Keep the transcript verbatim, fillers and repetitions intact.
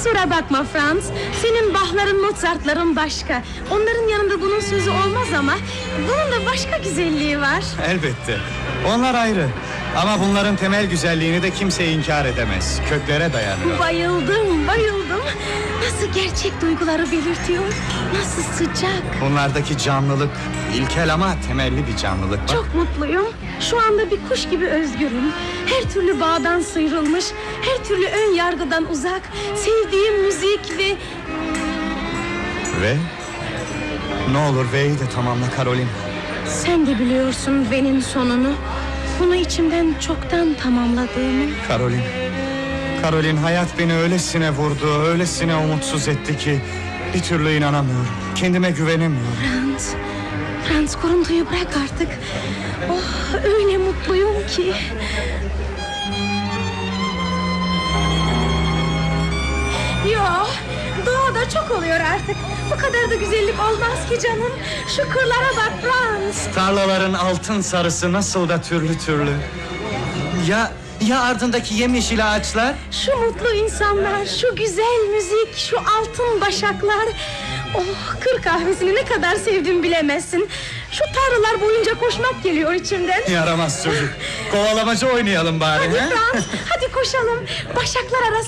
Kusura bakma Franz. Senin Bach'ların, Mozart'ların başka. Onların yanında bunun sözü olmaz ama bunun da başka güzelliği var. Elbette. Onlar ayrı. Ama bunların temel güzelliğini de kimse inkar edemez. Köklere dayanıyor. Bayıldım, bayıldım. Nasıl gerçek duyguları belirtiyor. Nasıl sıcak. Bunlardaki canlılık ilkel ama temelli bir canlılık var. Çok mutluyum. Şu anda bir kuş gibi özgürüm. Her türlü bağdan sıyrılmış, her türlü ön yargıdan uzak. Sevdiğim müzik ve... Ve? Ne olur ve'yi de tamamla Karolin. Sen de biliyorsun V'nin sonunu. Bunu içimden çoktan tamamladığımı. Karolin. Karolin, hayat beni öylesine vurdu, öylesine umutsuz etti ki bir türlü inanamıyorum. Kendime güvenemiyorum. Franz, Franz kuruntuyu bırak artık. Oh, öyle mutluyum ki. Yo, doğada çok oluyor artık. Bu kadar da güzellik olmaz ki canım. Şu kırlara bak Franz. Tarlaların altın sarısı nasıl da türlü türlü. Ya ya ardındaki yemyeşil ağaçlar? Şu mutlu insanlar, şu güzel müzik, şu altın başaklar. Oh, kır kahvesini ne kadar sevdim bilemezsin. Şu tarlalar boyunca koşmak geliyor içimden. Yaramaz çocuk. Kovalamaca oynayalım bari. Hadi he? Franz, hadi koşalım. Başaklar arası